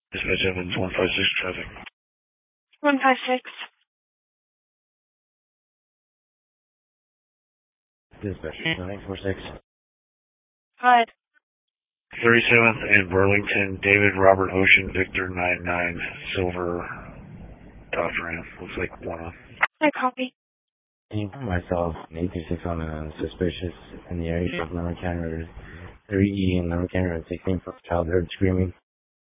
Dispatch Evans 156 traffic. 156. Dispatch 946. Hi. 37th and Burlington, David Robert Ocean Victor 99 Silver Dodge Ram. Looks like one off. I copy. Myself, 826 on a suspicious in the area of Lumber County Road 3E and Lumber County Road 16 for childhood screaming.